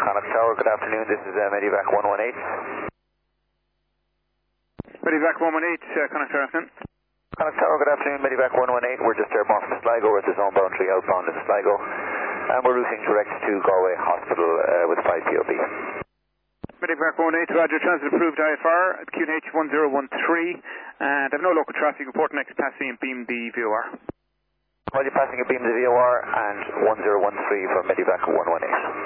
Connacht Tower, good afternoon, this is Medivac 118. Medivac 118, Connacht Tower, afternoon. Connacht Tower, good afternoon, Medivac 118, we're just airborne from Sligo, we're at the zone boundary outbound in Sligo, and we're routing direct to Galway Hospital with 5 POB. Medivac 118, Roger, transit approved IFR at QNH 1013, and I have no local traffic, report next passing and beam the VOR. While you're passing a beam the VOR and 1013 for Medivac 118.